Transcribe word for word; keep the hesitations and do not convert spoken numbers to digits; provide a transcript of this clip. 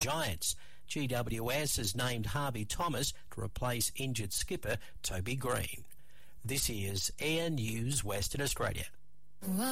Giants. G W S has named Harvey Thomas to replace injured skipper Toby Green. This is Air News Western Australia.